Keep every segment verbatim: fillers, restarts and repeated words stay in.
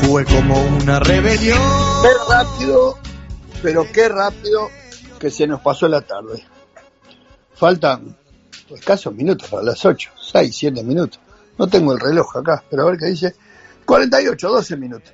fue como una rebelión. Qué rápido, pero qué rápido que se nos pasó la tarde. Faltan escasos minutos para las ocho, seis, siete minutos. No tengo el reloj acá, pero a ver qué dice. cuarenta y ocho, doce minutos.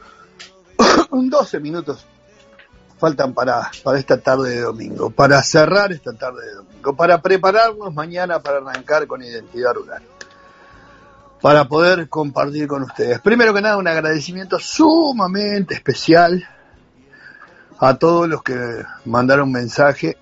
doce minutos faltan para, para esta tarde de domingo, para cerrar esta tarde de domingo, para prepararnos mañana para arrancar con Identidad Rural, para poder compartir con ustedes. Primero que nada, un agradecimiento sumamente especial a todos los que mandaron mensaje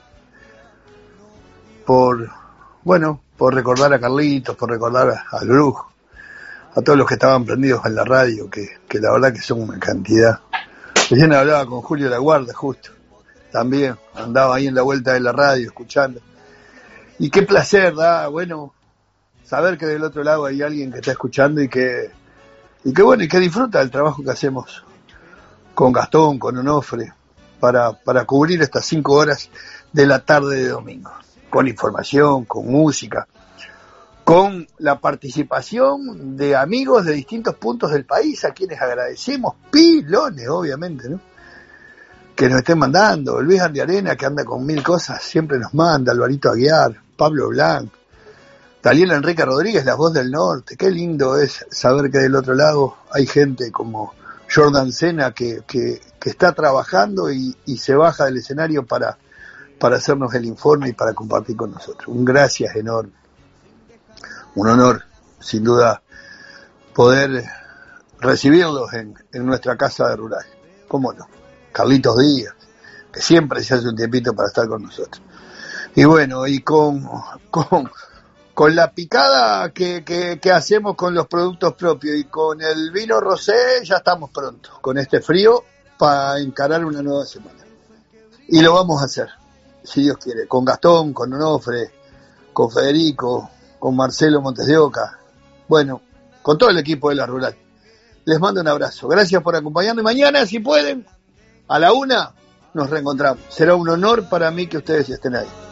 por, bueno, por recordar a Carlitos, por recordar a, al Brujo, a todos los que estaban prendidos en la radio, que, que la verdad que son una cantidad. Recién hablaba con Julio La Guarda, justo, también andaba ahí en la vuelta de la radio escuchando. Y qué placer da, bueno, saber que del otro lado hay alguien que está escuchando y que, y que bueno, y que disfruta del trabajo que hacemos con Gastón, con Onofre, para, para cubrir estas cinco horas de la tarde de domingo, con información, con música, con la participación de amigos de distintos puntos del país, a quienes agradecemos pilones, obviamente, ¿no? Que nos estén mandando. Luis Andiarena, que anda con mil cosas, siempre nos manda. Alvarito Aguiar, Pablo Blanc, Daniel Enrique Rodríguez, La Voz del Norte. Qué lindo es saber que del otro lado hay gente como Jordan Sena que, que, que está trabajando y, y se baja del escenario para, para hacernos el informe y para compartir con nosotros. Un gracias enorme. Un honor, sin duda, poder recibirlos en, en nuestra casa de rural. ¿Cómo no? Carlitos Díaz, que siempre se hace un tiempito para estar con nosotros. Y bueno, y con, con, con la picada que, que, que hacemos con los productos propios y con el vino rosé, ya estamos prontos, con este frío, para encarar una nueva semana. Y lo vamos a hacer, si Dios quiere, con Gastón, con Onofre, con Federico, con Marcelo Montes de Oca, bueno, con todo el equipo de La Rural. Les mando un abrazo. Gracias por acompañarme. Mañana, si pueden, a la una, nos reencontramos. Será un honor para mí que ustedes estén ahí.